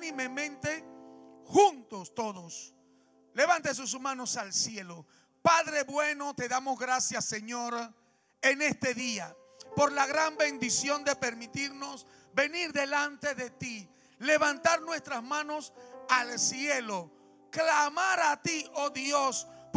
unánimemente, juntos todos. Levante sus manos al cielo. Padre bueno, te damos gracias, Señor, en este día, por la gran bendición de permitirnos venir delante de ti, levantar nuestras manos al cielo, clamar a ti, oh Dios,